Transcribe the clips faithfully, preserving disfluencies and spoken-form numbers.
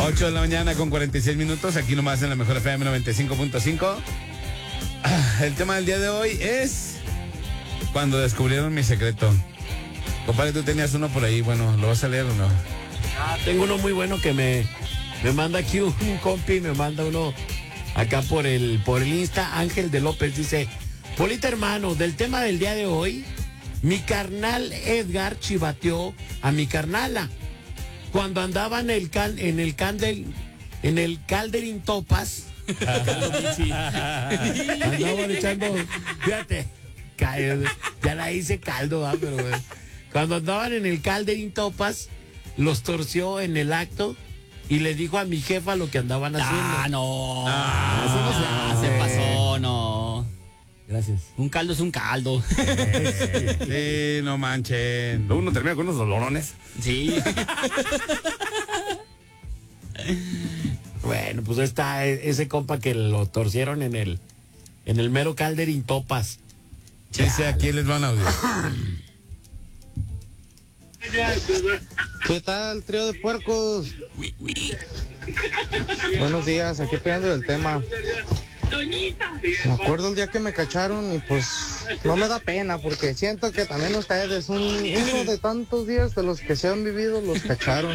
ocho de la mañana con cuarenta y seis minutos, aquí nomás en la mejor F M noventa y cinco punto cinco. El tema del día de hoy es cuando descubrieron mi secreto. Compadre, tú tenías uno por ahí, bueno, ¿lo vas a leer o no? Ah, tengo uno muy bueno que me, me manda aquí un, un compi, me manda uno acá por el, por el Insta, Ángel de López, dice: Polita hermano, del tema del día de hoy, mi carnal Edgar chivateó a mi carnala cuando andaba en el cal, en el candel, en el Calderín Topas. Andaban echando, fíjate, ya la hice caldo, ¿va? Pero bueno, cuando andaban en el Calderín Topas, los torció en el acto y le dijo a mi jefa lo que andaban haciendo. Ah, no. Ah, eso no se hace. Se pasó, no. Gracias. Un caldo es un caldo. Sí, no manchen. Luego uno termina con unos dolorones. Sí. Bueno, pues está ese compa que lo torcieron en el en el mero Calderín Topas. Dice, aquí les van a audio. ¿Qué tal, trío de puercos? Buenos días, aquí pegando el tema. Me acuerdo el día que me cacharon y pues no me da pena porque siento que también ustedes, un, uno de tantos días de los que se han vivido, los cacharon.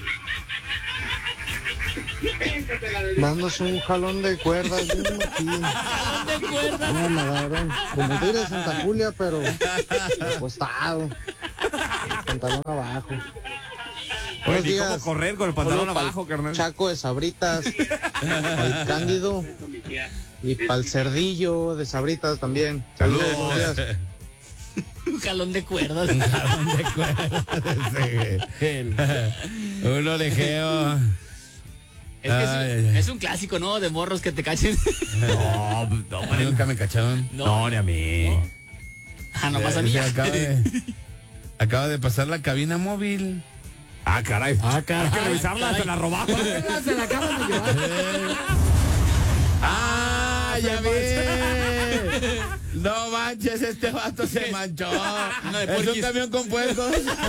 Dándose un jalón de cuerdas. Jalón de cuerdas. No, me agarraron como tiro de Santa Julia, pero acostado. Pantalón abajo. Buenos Oye, ¿y días. cómo correr con el pantalón Solo abajo, pa'l carnal? Chaco de Sabritas, el Cándido y para el Cerdillo de Sabritas también. Saludos. Buenos días. Un jalón de cuerdas. Un jalón de cuerdas. Sí. Un orejeo. Es que es, Ay, un, ay, ay. es un clásico, ¿no? De morros que te cachen. No, no, A mí nunca me cacharon. No, no, ni a mí. No. Ah, no pasa a mí. Sí, acaba de, acaba de pasar la cabina móvil. Ah, caray. Ah, caray. Hay que revisarla, caray. se la robaron. Se la acaban de llevar. ¡Ah, ya vi! No manches, este vato se manchó. No, de Es un porquis. camión con puercos.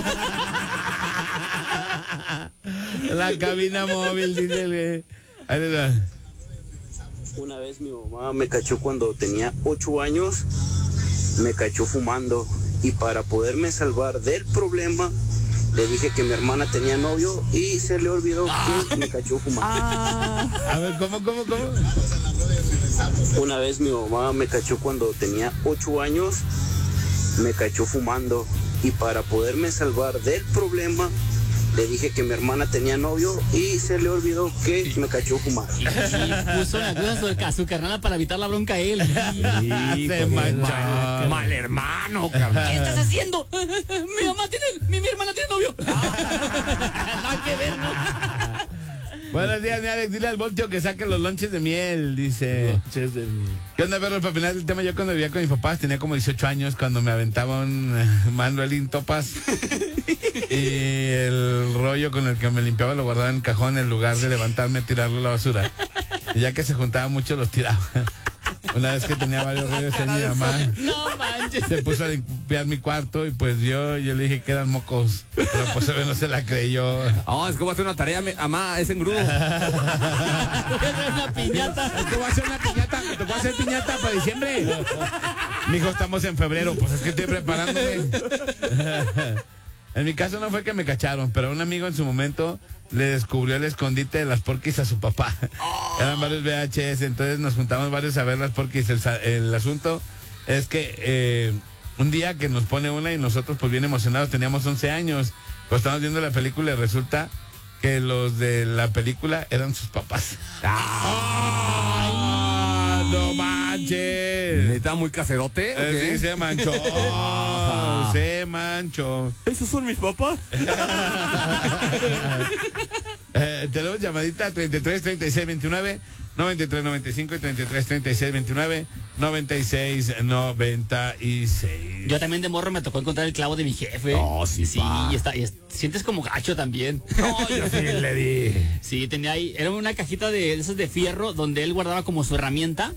La cabina móvil, dice el... Ahí les va. Una vez mi mamá me cachó cuando tenía ocho años, me cachó fumando y para poderme salvar del problema le dije que mi hermana tenía novio y se le olvidó que me cachó fumando. A ver, ¿cómo, cómo, cómo? Una vez mi mamá me cachó cuando tenía ocho años, me cachó fumando y para poderme salvar del problema le dije que mi hermana tenía novio y se le olvidó que me cachó fumando. Y puso la duda sobre a su carnal para evitar la bronca a él. Se manchó. Mal hermano, carnal. ¿Qué estás haciendo? Mi mamá tiene, mi, mi hermana tiene novio. Nada que ver, ¿no? Buenos días, mi Alex. Dile al Voltio que saque los lonches de miel, dice. ¿Qué onda, perro? Para final del tema, yo cuando vivía con mis papás tenía como dieciocho años cuando me aventaba un eh, Manuelín Topas y el rollo con el que me limpiaba lo guardaba en el cajón en lugar de levantarme y tirarlo a la basura. Y ya que se juntaba mucho los tiraba. Una vez que tenía varios rollos en mi mamá, No manches. se puso a limpiar mi cuarto y pues yo, yo le dije que eran mocos, pero pues él no se la creyó. Oh, es que voy a hacer una tarea, mamá, es engrudo. Voy a traer una piñata. Es que voy a hacer una piñata, te voy a hacer piñata para diciembre. Mijo, estamos en febrero, pues es que estoy preparándome. En mi caso no fue que me cacharon, pero un amigo en su momento le descubrió el escondite de las porquis a su papá. Oh. Eran varios V H S, entonces nos juntamos varios a ver las porquis. El, el asunto es que eh, un día que nos pone una y nosotros pues bien emocionados, teníamos once años, pues estamos viendo la película y resulta que los de la película eran sus papás. ¡Ah! ¡No manches! ¿Está muy caserote? Eh, ¿Okay? sí, se manchó. Oh, se manchó. ¿Esos son mis papás? eh, tenemos llamadita treinta y tres, treinta y seis, veintinueve, noventa y tres, noventa y cinco y treinta y tres, treinta y seis, veintinueve, noventa y seis, noventa y seis. Yo también de morro me tocó encontrar el clavo de mi jefe. Oh, sí, Sí, pa. y, está, y es- sientes como gacho también. No, yo sí le di. Sí, tenía ahí, era una cajita de esas de fierro donde él guardaba como su herramienta,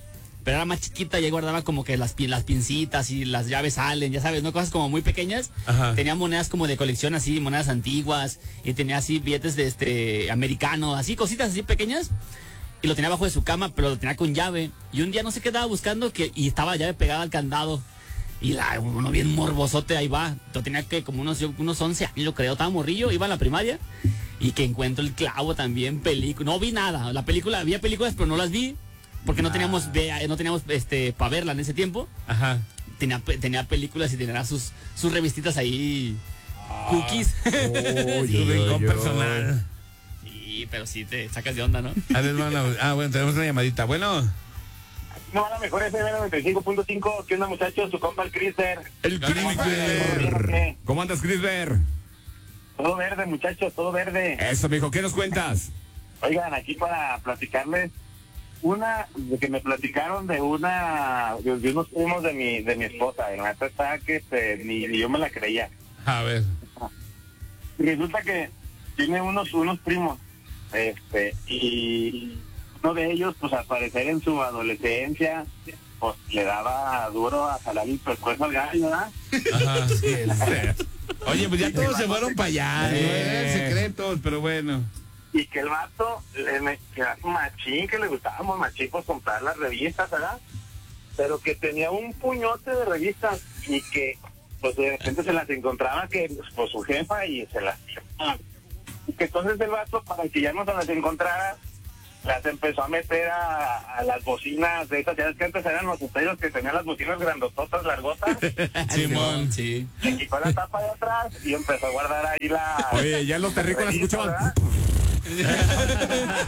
pero era más chiquita y ahí guardaba como que las, pi- las pincitas y las llaves salen, ya sabes, ¿no? Cosas como muy pequeñas. Ajá. Tenía monedas como de colección así, monedas antiguas, y tenía así billetes de este americanos, así cositas así pequeñas. Y lo tenía abajo de su cama, pero lo tenía con llave. Y un día no sé qué estaba buscando que, y estaba la llave pegada al candado. Y la, uno bien morbosote ahí va. Yo tenía que como unos, yo, unos once años, yo creo, estaba morrillo, iba a la primaria. Y que encuentro el clavo también, película. No vi nada. La película, había películas, pero no las vi. Porque no teníamos, ve- no teníamos este, para verla en ese tiempo. Ajá. Tenía, pe- tenía películas y tenía sus, sus revistitas ahí. Cookies. Tu rincón personal. Sí, pero sí te sacas de onda, ¿no? A ver, hermano. Ah, bueno, tenemos una llamadita. Bueno. No, a lo mejor es noventa y cinco punto cinco. ¿Qué onda, muchachos? Su compa el Crisper. El Crisper. ¿Cómo andas, Crisper? Todo verde, muchachos, todo verde. Eso, mijo, ¿qué nos cuentas? Oigan, aquí para platicarles una de que me platicaron de una de, de unos primos de mi de mi esposa. En la neta está que este, ni, ni yo me la creía. A ver. Resulta que tiene unos unos primos, este, y uno de ellos, pues al parecer en su adolescencia, pues le daba duro a jalar el pescuezo al gallo, ¿verdad? Ajá. Oye, pues ya todos se fueron para allá. Sí. No eran secretos, pero bueno. Y que el vato, le me- que era un machín, que le gustábamos machín pues comprar las revistas, ¿verdad? Pero que tenía un puñote de revistas y que pues de repente se las encontraba que pues su jefa y se las llevaba. Y que entonces el vato, para que ya no se las encontrara, las empezó a meter a, a las bocinas de esas, ya ves que antes eran los estrellos que tenían las bocinas grandototas, largotas, Simón. Sí. y quitó la tapa de atrás y empezó a guardar ahí la... Oye, ya los terrícolas revista, escuchaban. ¿verdad?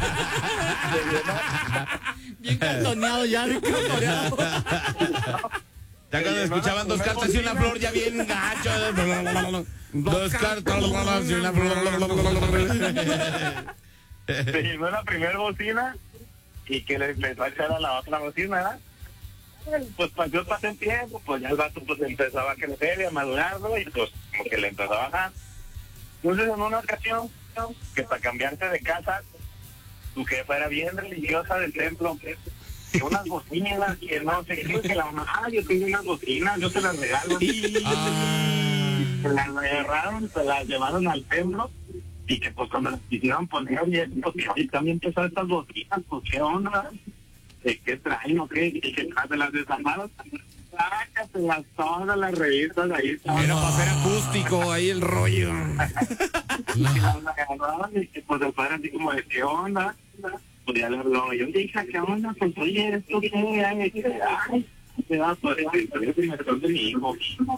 Bien cartoneado ya, bien cartoneado. Ya cuando escuchaban dos cartas y una flor, ya bien gacho. Dos cartas y una flor. Se llenó la primera bocina y que le empezó a echar a la otra bocina, ¿verdad? Pues pasó pasó el tiempo, pues ya el vato pues empezaba a crecer y a madurarlo y pues como que le empezó a bajar. Entonces en una ocasión, que para cambiarse de casa, su jefa era bien religiosa del templo, que unas bocinas, que no sé qué, que la mamá, ah, yo tengo unas bocinas, yo te las regalo. Y se las agarraron, se las llevaron al templo. Y que pues cuando las quisieron poner, y pues que también empezó estas bocinas, pues qué onda, ¿de qué traen o qué? Y que se las desarmaron, sácatelas todas las revistas, ahí estaban. Era para ser acústico ahí el rollo. Y que las agarraron y que pues el padre así como de qué onda, pues ya le habló, yo dije, ¿qué onda? Pues oye, esto qué, ay, qué, ay, me da por eso, y me de mi hijo.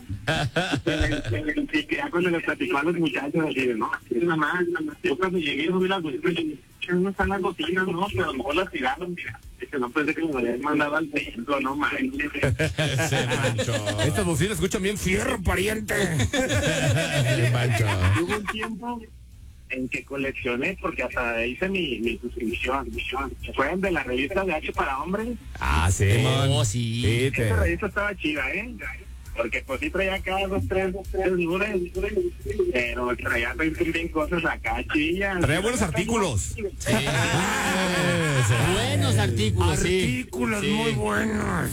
Y que ya cuando le platicó a los muchachos, así de, no, es mamá, yo cuando llegué no vi las bocinas, que no están las bocinas, no, pero a lo mejor las tiraron, mira. Dice, no pensé que me habían mandado al templo, no manches. Se manchó. Estas bocinas escuchan bien fierro, pariente. Se manchó. Hubo un tiempo en que coleccioné, porque hasta hice mi, mi suscripción. Fueron de la revista de H para hombres. Ah, sí. Oh, sí. Sí, te- Esa revista estaba chida, ¿eh? Porque pues sí traía acá dos, tres, dos, tres lunes, pero traía también cosas acá chillas. Traía buenos artículos. Sí. Buenos artículos, sí. Artículos Sí. muy buenos.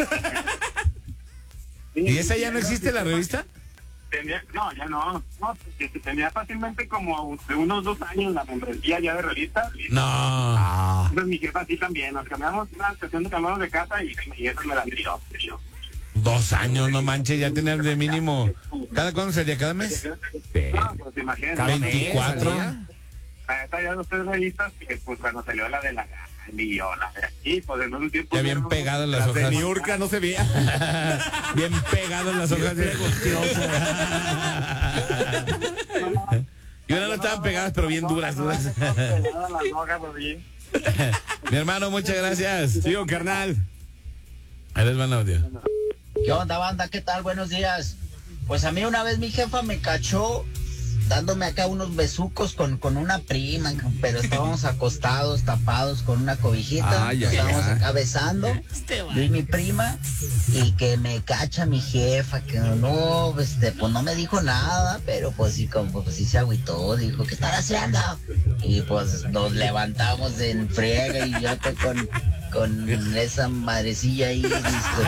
¿Y esa ya no existe, la revista? Tenía, no, ya no, no, porque tenía fácilmente como de unos dos años la membresía ya de revista. No. Ah. Entonces mi jefa sí también, nos cambiamos una sesión de cambiamos de casa y mi jefa me la dio. Dos años, no manches, ya tener de mínimo. ¿Cada cuándo sería? ¿Cada mes? No, pues imagínate. Cada mes, veinticuatro. salía. Esta ya dos tres revistas que pues cuando salió la de la Millona de aquí, pues en un tiempo. Ya bien pegadas las Las de hojas. Niurka no se veía. Bien pegadas las hojas. de- Y ahora no estaban pegadas, pero bien duras, duras. Mi hermano, muchas gracias. Sí, don carnal. Ahí les van audio. ¿Qué onda, banda? ¿Qué tal? Buenos días. Pues a mí una vez mi jefa me cachó dándome acá unos besucos con, con una prima, pero estábamos acostados, tapados con una cobijita. Ay, Nos ay, estábamos ay. acá besando. Yo y mi prima, y que me cacha mi jefa, que no, este, pues no me dijo nada, pero pues sí, como, pues sí se agüitó, dijo, ¿qué estás haciendo? Y pues nos levantamos en friega y yo que con con esa madrecilla ahí, disco,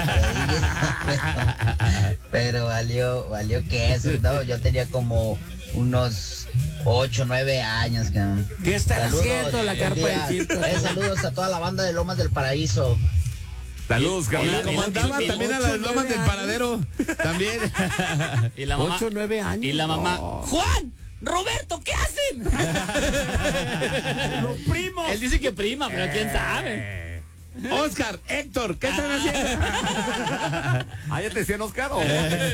ahí. Pero valió, valió que eso, ¿no? Yo tenía como unos ocho, nueve años. Que... ¿Qué está haciendo la carpa día, del circo? eh, saludos a toda la banda de Lomas del Paraíso. Saludos, Y carnal. como andaba también a las lomas del paradero. También. Y la mamá. ocho, nueve años. Y la mamá. No. ¡Juan! ¡Roberto! ¿Qué hacen? Los primos. Él dice que prima, pero quién sabe. Oscar, Héctor, ¿qué están haciendo? Ah, ya te decían Oscar. ¿O?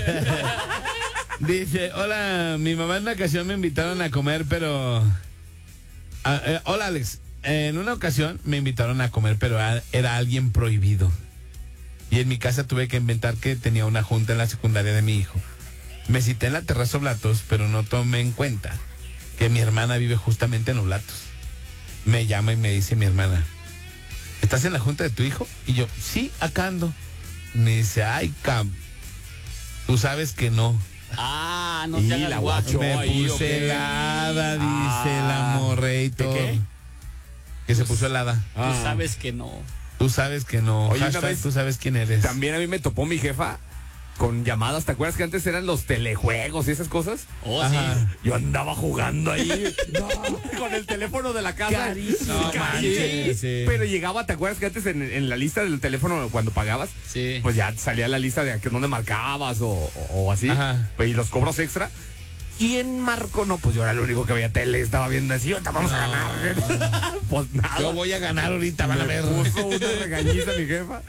Dice, hola, mi mamá en una ocasión me invitaron a comer, pero... Ah, eh, hola, Alex. En una ocasión me invitaron a comer, pero a- era alguien prohibido. Y en mi casa tuve que inventar que tenía una junta en la secundaria de mi hijo. Me cité en la terraza Oblatos, pero no tomé en cuenta que mi hermana vive justamente en Oblatos. Me llama y me dice mi hermana, ¿estás en la junta de tu hijo? Y yo, sí, acá ando. Me dice, ay, cam, tú sabes que no. Ah, no Y te hagas la guacho. Me ahí, ¿o puse qué? helada, dice Ah. la morreito. ¿Qué? Que se puso helada. Tú Ah. sabes que no. Tú sabes que no. Oye, una Hashtag, vez- tú sabes quién eres. También a mí me topó mi jefa con llamadas. ¿Te acuerdas que antes eran los telejuegos y esas cosas? Oh, Ajá. sí. Yo andaba jugando ahí con el teléfono de la casa. Carísimo. No, Carísimo. manches, sí. Pero llegaba, ¿te acuerdas que antes en, en la lista del teléfono cuando pagabas? Sí. Pues ya salía la lista de a qué- dónde marcabas o, o- o así. Ajá. Pues, y los cobros extra. ¿Quién marcó? No, pues yo era el único que veía tele, estaba viendo así, ahorita vamos a ganar. Pues nada. Yo voy a ganar ahorita, van a Me ver. puso una regañiza mi jefa.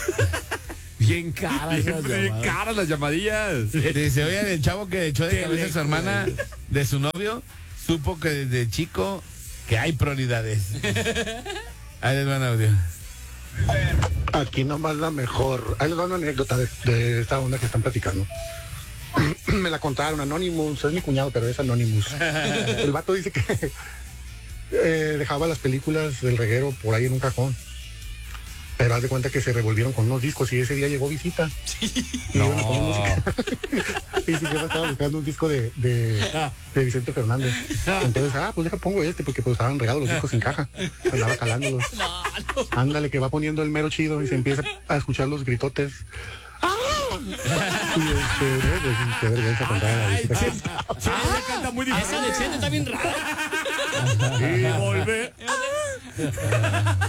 Bien caras esas Bien llamadas. caras las llamadillas. Dice, oye, el chavo que echó de Qué cabeza a su hermana de su novio, supo que desde chico que hay prioridades. Ahí les van audio. Aquí nomás la mejor. Ahí les va una anécdota de, de esta onda que están platicando. Me la contaron, Anonymous, es mi cuñado, pero es Anonymous. El vato dice que eh, dejaba las películas del reguero por ahí en un cajón. Pero haz de cuenta que se revolvieron con unos discos y ese día llegó visita. Y iban a poner música. Y si yo estaba buscando un disco de, de, de Vicente Fernández. Entonces, ah, pues deja pongo este, porque pues estaban regados los discos sin caja. Andaba calándolos. Ándale, que va poniendo el mero chido y se empieza a escuchar los gritotes. ¡Ah! Y este, pues, qué vergüenza contar a la visita. Ah, canta muy Esa de Chente está bien rara. Y volver.